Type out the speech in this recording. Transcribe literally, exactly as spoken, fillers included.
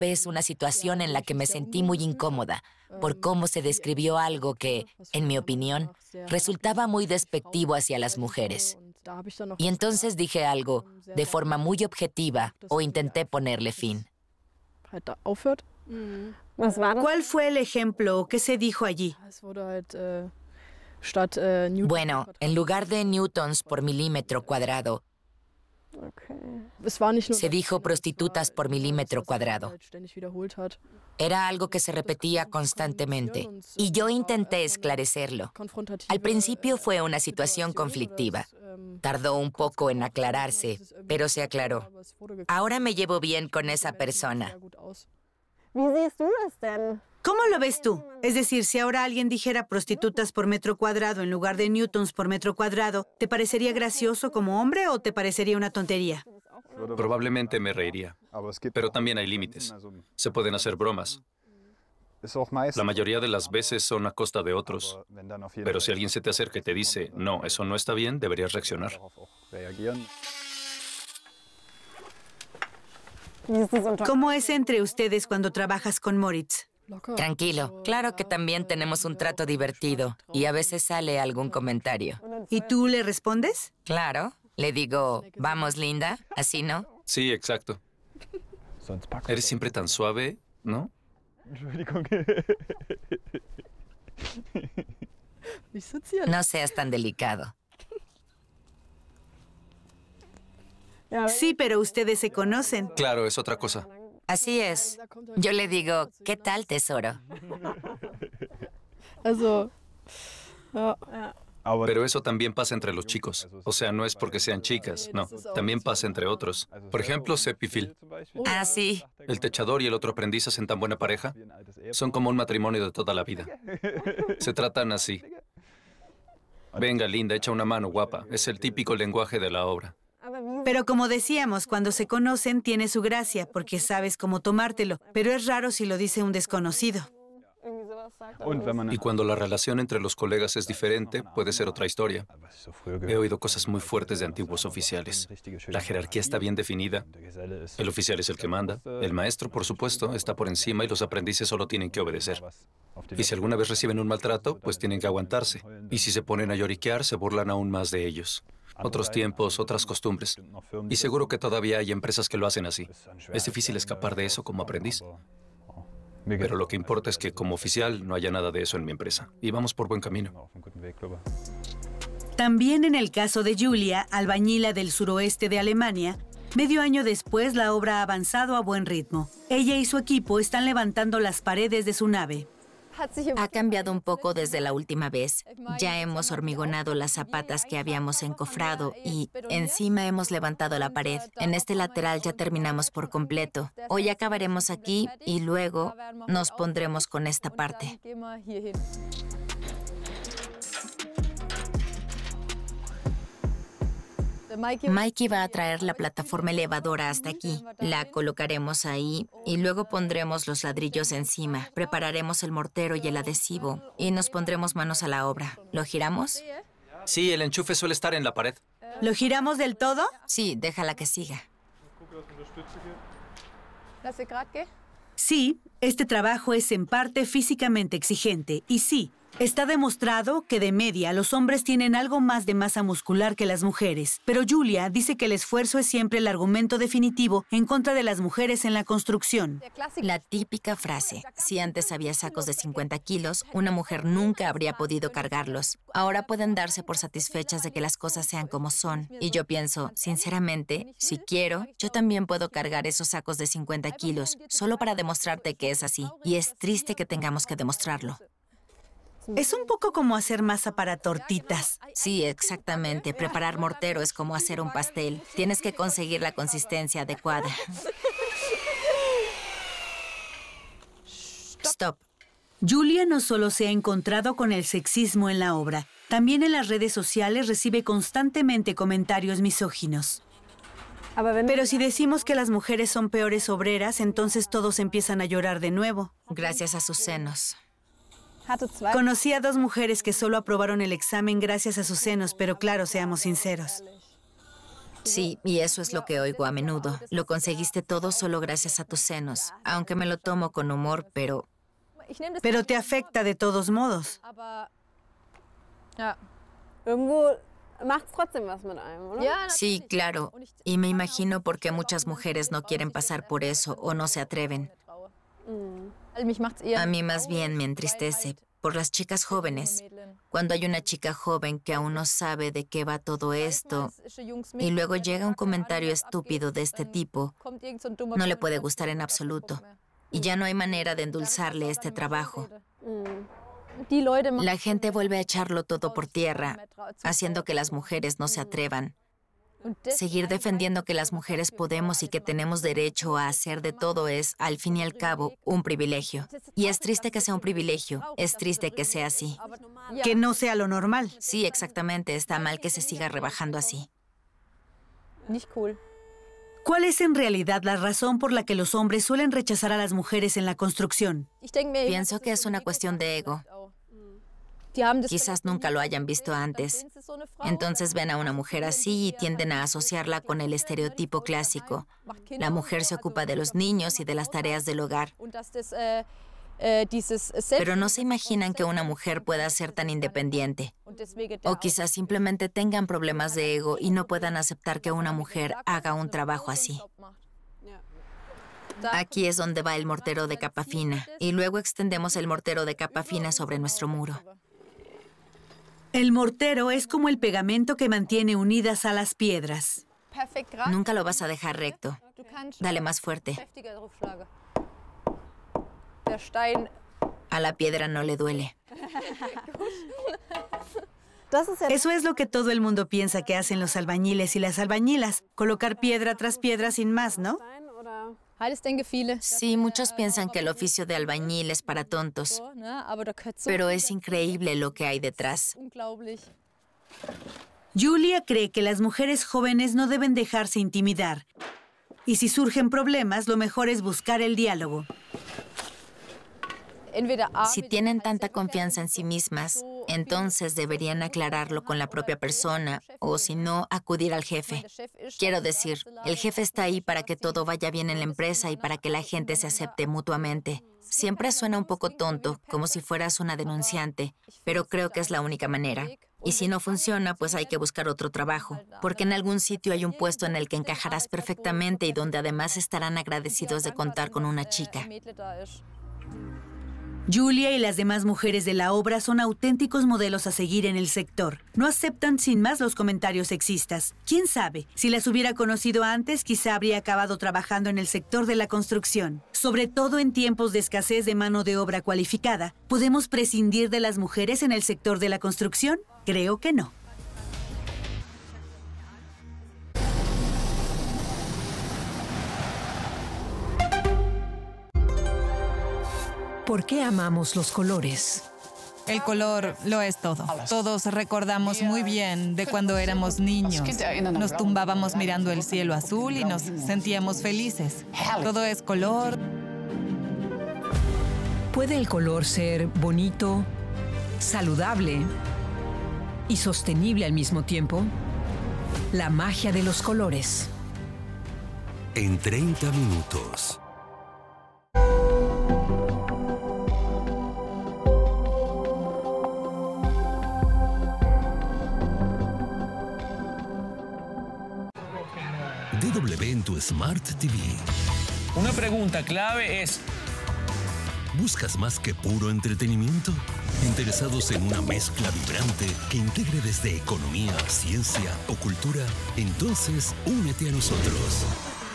vez una situación en la que me sentí muy incómoda por cómo se describió algo que, en mi opinión, resultaba muy despectivo hacia las mujeres. Y entonces dije algo de forma muy objetiva o intenté ponerle fin. ¿Cuál fue el ejemplo? ¿Qué se dijo allí? Bueno, en lugar de newtons por milímetro cuadrado, se dijo prostitutas por milímetro cuadrado. Era algo que se repetía constantemente, y yo intenté esclarecerlo. Al principio fue una situación conflictiva. Tardó un poco en aclararse, pero se aclaró. Ahora me llevo bien con esa persona. ¿Cómo lo ves tú? Es decir, si ahora alguien dijera prostitutas por metro cuadrado en lugar de newtons por metro cuadrado, ¿te parecería gracioso como hombre o te parecería una tontería? Probablemente me reiría, pero también hay límites. Se pueden hacer bromas. La mayoría de las veces son a costa de otros, pero si alguien se te acerca y te dice, no, eso no está bien, deberías reaccionar. ¿Cómo es entre ustedes cuando trabajas con Moritz? Tranquilo, claro que también tenemos un trato divertido y a veces sale algún comentario. ¿Y tú le respondes? Claro, le digo, vamos Linda, ¿así no? Sí, exacto. Eres siempre tan suave, ¿no? No seas tan delicado. Sí, pero ustedes se conocen. Claro, es otra cosa. Así es. Yo le digo, ¿qué tal, tesoro? Pero eso también pasa entre los chicos. O sea, no es porque sean chicas, no. También pasa entre otros. Por ejemplo, Sepp y Phil. Ah, sí. El techador y el otro aprendiz hacen tan buena pareja. Son como un matrimonio de toda la vida. Se tratan así. Venga, Linda, echa una mano, guapa. Es el típico lenguaje de la obra. Pero como decíamos, cuando se conocen tiene su gracia, porque sabes cómo tomártelo. Pero es raro si lo dice un desconocido. Y cuando la relación entre los colegas es diferente, puede ser otra historia. He oído cosas muy fuertes de antiguos oficiales. La jerarquía está bien definida. El oficial es el que manda. El maestro, por supuesto, está por encima y los aprendices solo tienen que obedecer. Y si alguna vez reciben un maltrato, pues tienen que aguantarse. Y si se ponen a lloriquear, se burlan aún más de ellos. Otros tiempos, otras costumbres. Y seguro que todavía hay empresas que lo hacen así. Es difícil escapar de eso como aprendiz. Pero lo que importa es que como oficial no haya nada de eso en mi empresa. Y vamos por buen camino. También en el caso de Julia, albañila del suroeste de Alemania, medio año después la obra ha avanzado a buen ritmo. Ella y su equipo están levantando las paredes de su nave. Ha cambiado un poco desde la última vez. Ya hemos hormigonado las zapatas que habíamos encofrado y encima hemos levantado la pared. En este lateral ya terminamos por completo. Hoy acabaremos aquí y luego nos pondremos con esta parte. Mikey va a traer la plataforma elevadora hasta aquí. La colocaremos ahí y luego pondremos los ladrillos encima. Prepararemos el mortero y el adhesivo y nos pondremos manos a la obra. ¿Lo giramos? Sí, el enchufe suele estar en la pared. ¿Lo giramos del todo? Sí, déjala que siga. Sí, este trabajo es en parte físicamente exigente y sí, está demostrado que de media los hombres tienen algo más de masa muscular que las mujeres, pero Julia dice que el esfuerzo es siempre el argumento definitivo en contra de las mujeres en la construcción. La típica frase, si antes había sacos de cincuenta kilos, una mujer nunca habría podido cargarlos. Ahora pueden darse por satisfechas de que las cosas sean como son. Y yo pienso, sinceramente, si quiero, yo también puedo cargar esos sacos de cincuenta kilos, solo para demostrarte que es así. Y es triste que tengamos que demostrarlo. Es un poco como hacer masa para tortitas. Sí, exactamente. Preparar mortero es como hacer un pastel. Tienes que conseguir la consistencia adecuada. Stop. Julia no solo se ha encontrado con el sexismo en la obra, también en las redes sociales recibe constantemente comentarios misóginos. Pero si decimos que las mujeres son peores obreras, entonces todos empiezan a llorar de nuevo. Gracias a sus senos. Conocí a dos mujeres que solo aprobaron el examen gracias a sus senos, pero claro, seamos sinceros. Sí, y eso es lo que oigo a menudo. Lo conseguiste todo solo gracias a tus senos. Aunque me lo tomo con humor, pero... Pero te afecta de todos modos. Sí, claro. Y me imagino por qué muchas mujeres no quieren pasar por eso o no se atreven. A mí más bien me entristece por las chicas jóvenes. Cuando hay una chica joven que aún no sabe de qué va todo esto y luego llega un comentario estúpido de este tipo, no le puede gustar en absoluto. Y ya no hay manera de endulzarle este trabajo. La gente vuelve a echarlo todo por tierra, haciendo que las mujeres no se atrevan. Seguir defendiendo que las mujeres podemos y que tenemos derecho a hacer de todo es, al fin y al cabo, un privilegio. Y es triste que sea un privilegio, es triste que sea así. Que no sea lo normal. Sí, exactamente, está mal que se siga rebajando así. ¿Cuál es en realidad la razón por la que los hombres suelen rechazar a las mujeres en la construcción? Pienso que es una cuestión de ego. Quizás nunca lo hayan visto antes. Entonces ven a una mujer así y tienden a asociarla con el estereotipo clásico. La mujer se ocupa de los niños y de las tareas del hogar. Pero no se imaginan que una mujer pueda ser tan independiente. O quizás simplemente tengan problemas de ego y no puedan aceptar que una mujer haga un trabajo así. Aquí es donde va el mortero de capa fina, y luego extendemos el mortero de capa fina sobre nuestro muro. El mortero es como el pegamento que mantiene unidas a las piedras. Nunca lo vas a dejar recto. Dale más fuerte. A la piedra no le duele. Eso es lo que todo el mundo piensa que hacen los albañiles y las albañilas. Colocar piedra tras piedra sin más, ¿no? Sí, muchos piensan que el oficio de albañil es para tontos, pero es increíble lo que hay detrás. Julia cree que las mujeres jóvenes no deben dejarse intimidar. Y si surgen problemas, lo mejor es buscar el diálogo. Si tienen tanta confianza en sí mismas, entonces deberían aclararlo con la propia persona o, si no, acudir al jefe. Quiero decir, el jefe está ahí para que todo vaya bien en la empresa y para que la gente se acepte mutuamente. Siempre suena un poco tonto, como si fueras una denunciante, pero creo que es la única manera. Y si no funciona, pues hay que buscar otro trabajo, porque en algún sitio hay un puesto en el que encajarás perfectamente y donde además estarán agradecidos de contar con una chica. Julia y las demás mujeres de la obra son auténticos modelos a seguir en el sector. No aceptan sin más los comentarios sexistas. ¿Quién sabe? Si las hubiera conocido antes, quizá habría acabado trabajando en el sector de la construcción. Sobre todo en tiempos de escasez de mano de obra cualificada. ¿Podemos prescindir de las mujeres en el sector de la construcción? Creo que no. ¿Por qué amamos los colores? El color lo es todo. Todos recordamos muy bien de cuando éramos niños. Nos tumbábamos mirando el cielo azul y nos sentíamos felices. Todo es color. ¿Puede el color ser bonito, saludable y sostenible al mismo tiempo? La magia de los colores. En treinta minutos. D W en tu Smart T V. Una pregunta clave es: ¿buscas más que puro entretenimiento? ¿Interesados en una mezcla vibrante que integre desde economía, ciencia o cultura? Entonces, únete a nosotros.